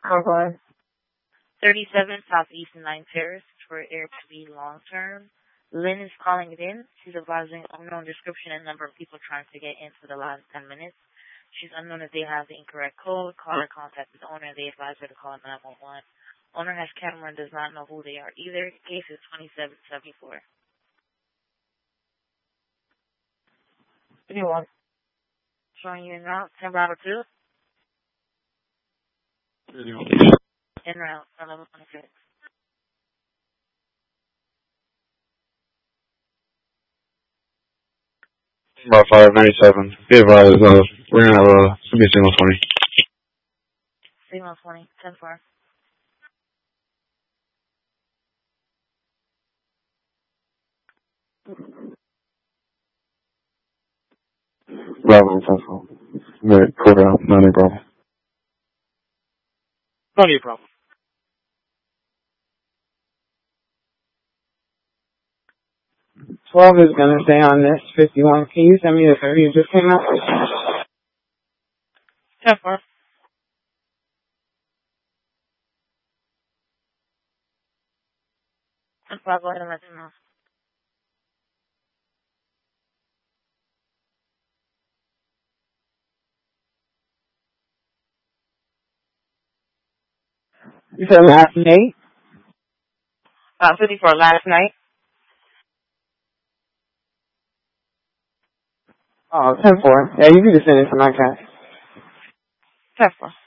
Okay. 37 Southeast 9 Terrace for Airbnb long term. Lynn is calling it in. She's advising unknown description and number of people trying to get in for the last 10 minutes. She's unknown if they have the incorrect code. Caller contacted the owner. They advise her to call 911. Owner has camera and does not know who they are either. Case is 2774. What do you want? Showing you now. 10 Bravo 2. En route. 1126. About 597. Be advised, we're gonna have be a signal 20. Signal 20. 10-4. Bravo, 10-4. Right, quarter out, not any problem. Not a problem. $12 is gonna stay on this 51. Can you send me the 30 you just came out? 10-4. Go ahead and let them know. You said last night? 54 last night. Oh, 10-4. Yeah, you can just send it to my cat. 10-4.